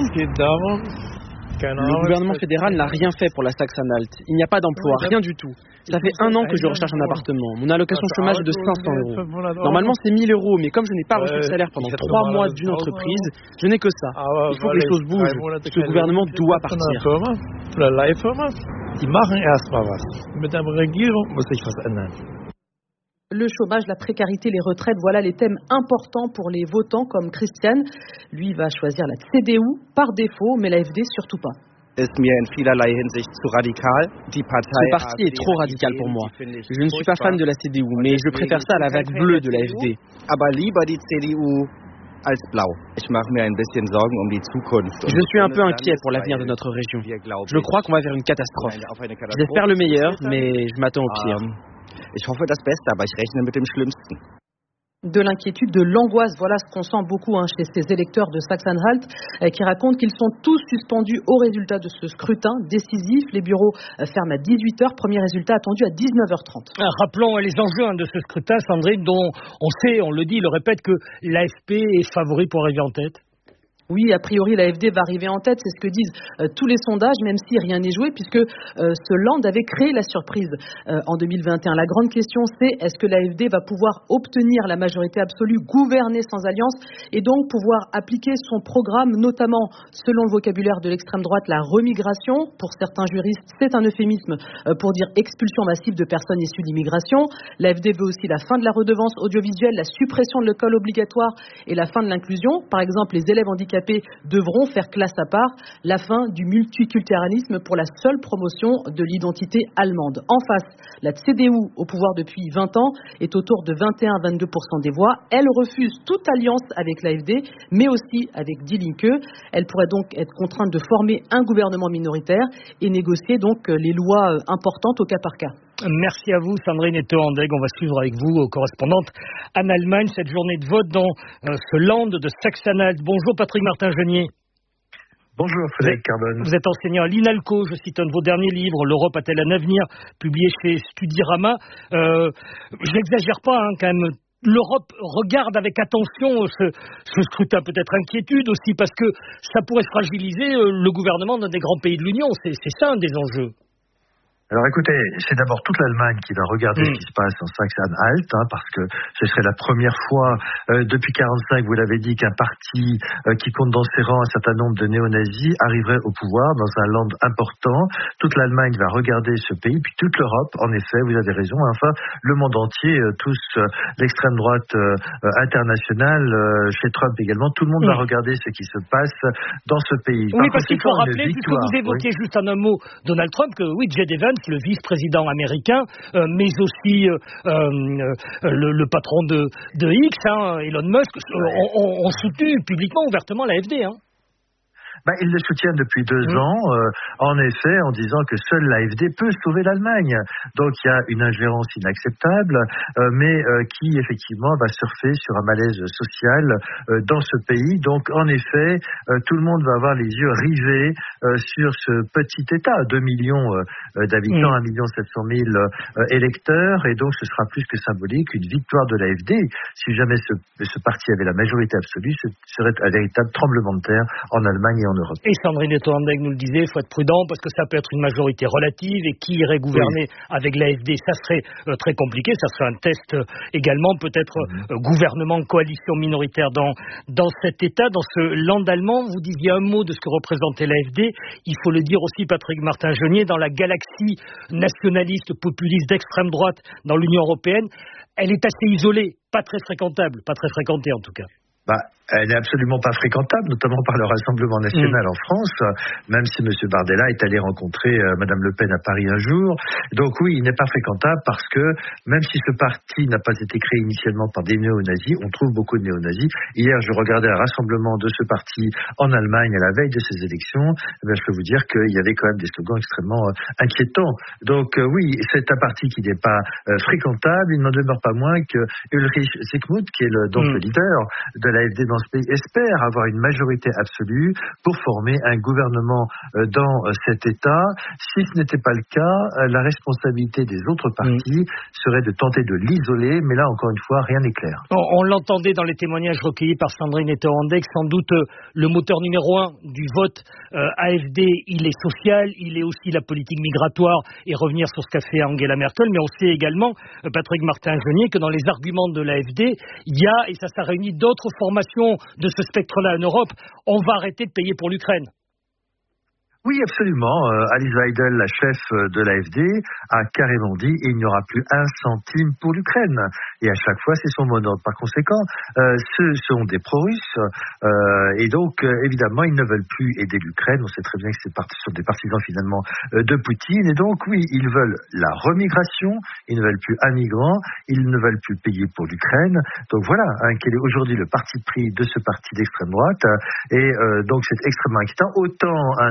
Le gouvernement fédéral n'a rien fait pour la Saxe-Anhalt. Il n'y a pas d'emploi, rien du tout. Ça fait un an que je recherche un appartement. Mon allocation chômage est de cinq cents euros. Normalement, c'est mille euros, mais comme je n'ai pas reçu de salaire pendant trois mois d'une entreprise, je n'ai que ça. Il faut que les choses bougent. Ce gouvernement doit partir. Le chômage, la précarité, les retraites, voilà les thèmes importants pour les votants comme Christian. Lui va choisir la C D U par défaut, mais la F D surtout pas. Ce parti est trop radical pour moi. Je ne suis pas fan de la C D U, mais je préfère ça à la vague bleue de la F D. Je suis un peu inquiet pour l'avenir de notre région. Je crois qu'on va vers une catastrophe. J'espère le meilleur, mais je m'attends au pire. De l'inquiétude, de l'angoisse, voilà ce qu'on sent beaucoup hein, chez ces électeurs de Saxe-Anhalt euh, qui racontent qu'ils sont tous suspendus au résultat de ce scrutin décisif. Les bureaux euh, ferment à dix-huit heures, premier résultat attendu à dix-neuf heures trente. Ah, rappelons les enjeux hein, de ce scrutin, Sandrine, dont on sait, on le dit, le répète, que l'A F P est favori pour arriver en tête. Oui, a priori, l'A F D va arriver en tête, c'est ce que disent euh, tous les sondages, même si rien n'est joué, puisque euh, ce Land avait créé la surprise euh, en deux mille vingt et un. La grande question, c'est est-ce que l'A F D va pouvoir obtenir la majorité absolue, gouverner sans alliance, et donc pouvoir appliquer son programme, notamment, selon le vocabulaire de l'extrême droite, la remigration. Pour certains juristes, c'est un euphémisme euh, pour dire expulsion massive de personnes issues d'immigration. L'A F D veut aussi la fin de la redevance audiovisuelle, la suppression de l'école obligatoire et la fin de l'inclusion. Par exemple, les élèves handicapés devront faire classe à part, la fin du multiculturalisme pour la seule promotion de l'identité allemande. En face, la C D U, au pouvoir depuis vingt ans, est autour de vingt et un à vingt-deux pour cent des voix. Elle refuse toute alliance avec l'A F D, mais aussi avec Die Linke. Elle pourrait donc être contrainte de former un gouvernement minoritaire et négocier donc les lois importantes au cas par cas. Merci à vous, Sandrine Etto-Andeg. On va suivre avec vous, correspondante en Allemagne, cette journée de vote dans euh, ce Land de Saxe-Anhalt. Bonjour Patrick Martin-Genier. Bonjour Frédéric Carbone. Vous êtes enseignant à l'INALCO, je cite un de vos derniers livres, L'Europe a-t-elle un avenir, publié chez Studirama. Euh, je n'exagère pas, hein, quand même. L'Europe regarde avec attention ce, ce scrutin, peut-être inquiétude aussi, parce que ça pourrait fragiliser euh, le gouvernement d'un des grands pays de l'Union. C'est, c'est ça un des enjeux. Alors écoutez, c'est d'abord toute l'Allemagne qui va regarder mmh. ce qui se passe en Saxe-Anhalt, hein, parce que ce serait la première fois euh, depuis quarante-cinq, vous l'avez dit, qu'un parti euh, qui compte dans ses rangs un certain nombre de néo-nazis arriverait au pouvoir dans un land important. Toute l'Allemagne va regarder ce pays, puis toute l'Europe, en effet, vous avez raison, enfin, le monde entier, euh, tous euh, l'extrême droite euh, internationale, euh, chez Trump également, tout le monde mmh. va regarder ce qui se passe dans ce pays. Oui, Par parce qu'il faut rappeler, puisque vous évoquez oui. juste en un mot Donald Trump, que oui, J D Vance, le vice-président américain, euh, mais aussi euh, euh, le, le patron de, de X, hein, Elon Musk, ouais. ont, ont soutenu publiquement, ouvertement l'A F D. Hein. Ben, ils le soutiennent depuis deux mmh. ans, euh, en effet, en disant que seule l'A F D peut sauver l'Allemagne. Donc il y a une ingérence inacceptable, euh, mais euh, qui effectivement va surfer sur un malaise social euh, dans ce pays. Donc en effet, euh, tout le monde va avoir les yeux rivés euh, sur ce petit État, deux millions euh, d'habitants, mmh. un million sept cent mille euh, électeurs, et donc ce sera plus que symbolique, une victoire de l'A F D. Si jamais ce, ce parti avait la majorité absolue, ce serait un véritable tremblement de terre en Allemagne et en Europe. Et Sandrine Etto-Andeg nous le disait, il faut être prudent parce que ça peut être une majorité relative et qui irait gouverner oui. avec l'A F D, ça serait euh, très compliqué, ça serait un test euh, également, peut-être mmh. euh, gouvernement, coalition minoritaire dans, dans cet État, dans ce land allemand. Vous disiez un mot de ce que représentait l'A F D, il faut le dire aussi, Patrick Martin-Genier, dans la galaxie nationaliste, populiste d'extrême droite dans l'Union européenne, elle est assez isolée, pas très fréquentable, pas très fréquentée en tout cas. Bah, elle n'est absolument pas fréquentable, notamment par le Rassemblement national mmh. en France, même si M. Bardella est allé rencontrer euh, Mme Le Pen à Paris un jour. Donc oui, il n'est pas fréquentable parce que même si ce parti n'a pas été créé initialement par des néo-nazis, on trouve beaucoup de néo-nazis. Hier, je regardais un rassemblement de ce parti en Allemagne à la veille de ces élections. Eh bien, je peux vous dire qu'il y avait quand même des slogans extrêmement euh, inquiétants. Donc euh, oui, c'est un parti qui n'est pas euh, fréquentable. Il n'en demeure pas moins que Ulrich Zygmunt, qui est le, donc mmh. le leader de l'A F D dans ce pays, espère avoir une majorité absolue pour former un gouvernement dans cet État. Si ce n'était pas le cas, la responsabilité des autres partis mmh. serait de tenter de l'isoler, mais là, encore une fois, rien n'est clair. On, on l'entendait dans les témoignages recueillis par Sandrine Etto-Andeg, sans doute euh, le moteur numéro un du vote euh, A F D, il est social, il est aussi la politique migratoire et revenir sur ce qu'a fait Angela Merkel, mais on sait également, euh, Patrick Martin-Genier, que dans les arguments de l'A F D, il y a, et ça, ça réunit d'autres formations de ce spectre-là en Europe, on va arrêter de payer pour l'Ukraine. Oui, absolument. Euh, Alice Weidel, la chef de l'A F D, a carrément dit il n'y aura plus un centime pour l'Ukraine. Et à chaque fois, c'est son mot d'ordre. Par conséquent, euh, ce sont des pro-russes. Euh, et donc, euh, évidemment, ils ne veulent plus aider l'Ukraine. On sait très bien que c'est part- sont des partisans, finalement, euh, de Poutine. Et donc, oui, ils veulent la remigration. Ils ne veulent plus un migrant. Ils ne veulent plus payer pour l'Ukraine. Donc, voilà hein, quel est aujourd'hui le parti pris de ce parti d'extrême droite. Et euh, donc, c'est extrêmement inquiétant. Autant un État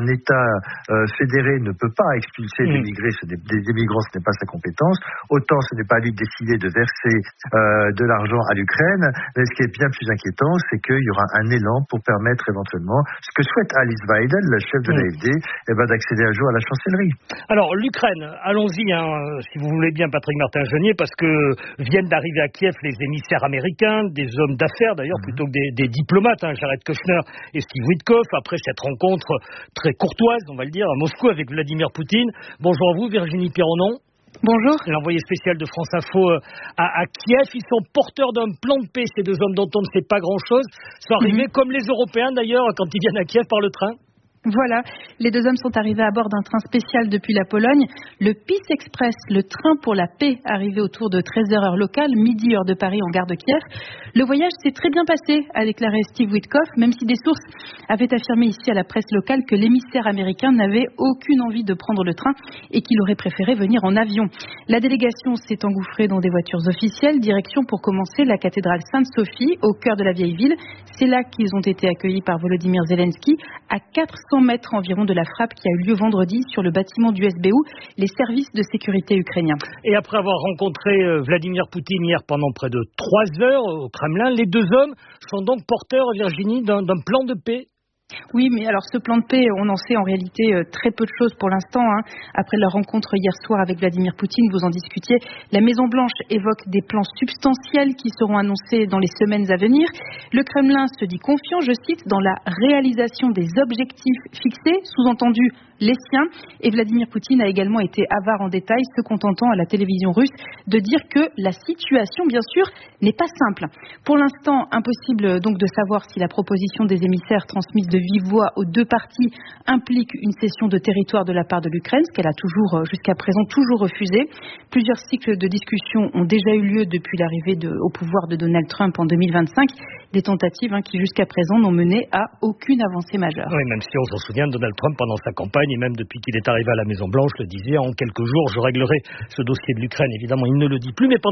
euh, fédéré ne peut pas expulser mmh. des migrés, ce des, des migrants, ce n'est pas sa compétence. Autant ce n'est pas à lui de décider de verser euh, de l'argent à l'Ukraine. Mais ce qui est bien plus inquiétant, c'est qu'il y aura un élan pour permettre éventuellement, ce que souhaite Alice Weidel, la chef de mmh. l'A F D, eh ben, d'accéder un jour à la chancellerie. Alors l'Ukraine, allons-y, hein, si vous voulez bien, Patrick Martin-Genier, parce que viennent d'arriver à Kiev les émissaires américains, des hommes d'affaires d'ailleurs, mmh. plutôt que des, des diplomates, hein, Jared Kushner et Steve Witkoff, après cette rencontre très courtoise, on va le dire, à Moscou avec Vladimir Poutine. Bonjour à vous, Virginie Pironon. Bonjour. L'envoyé spécial de France Info à, à Kiev. Ils sont porteurs d'un plan de paix, ces deux hommes dont on ne sait pas grand-chose. Ils sont arrivés, mmh. comme les Européens d'ailleurs, quand ils viennent à Kiev par le train. Voilà, les deux hommes sont arrivés à bord d'un train spécial depuis la Pologne, le Peace Express, le train pour la paix, arrivé autour de treize heures heure locale, midi heure de Paris en gare de Kiev. Le voyage s'est très bien passé, a déclaré Steve Witkoff, même si des sources avaient affirmé ici à la presse locale que l'émissaire américain n'avait aucune envie de prendre le train et qu'il aurait préféré venir en avion. La délégation s'est engouffrée dans des voitures officielles, direction pour commencer la cathédrale Sainte-Sophie, au cœur de la vieille ville. C'est là qu'ils ont été accueillis par Volodymyr Zelensky, à quatre cents mètres environ de la frappe qui a eu lieu vendredi sur le bâtiment du S B U, les services de sécurité ukrainiens. Et après avoir rencontré Vladimir Poutine hier pendant près de trois heures au Kremlin, les deux hommes sont donc porteurs, Virginie, d'un, d'un plan de paix. Oui, mais alors ce plan de paix, on en sait en réalité euh, très peu de choses pour l'instant. Hein. Après leur rencontre hier soir avec Vladimir Poutine, vous en discutiez, la Maison-Blanche évoque des plans substantiels qui seront annoncés dans les semaines à venir. Le Kremlin se dit confiant, je cite, dans la réalisation des objectifs fixés, sous-entendu les siens. Et Vladimir Poutine a également été avare en détail, se contentant à la télévision russe de dire que la situation, bien sûr, n'est pas simple. Pour l'instant, impossible donc de savoir si la proposition des émissaires transmise de vive voix aux deux parties implique une cession de territoire de la part de l'Ukraine, ce qu'elle a toujours, jusqu'à présent, toujours refusé. Plusieurs cycles de discussions ont déjà eu lieu depuis l'arrivée de, au pouvoir de Donald Trump en deux mille vingt-cinq. Des tentatives hein, qui, jusqu'à présent, n'ont mené à aucune avancée majeure. Oui, même si on s'en souvient, Donald Trump, pendant sa campagne, et même depuis qu'il est arrivé à la Maison-Blanche, le disait, en quelques jours, je réglerai ce dossier de l'Ukraine. Évidemment, il ne le dit plus, mais pendant